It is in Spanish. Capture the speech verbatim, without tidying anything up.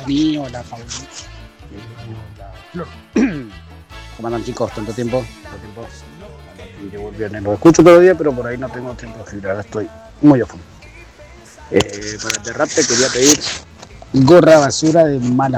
mío, la favorita. ¿Cómo andan, chicos? ¿Tanto tiempo? ¿Tanto tiempo? Llevo el viernes, lo escucho todo el día, pero por ahí no tengo tiempo de escribir. Ahora estoy muy a fondo. Eh, para el de rap te quería pedir gorra basura de mala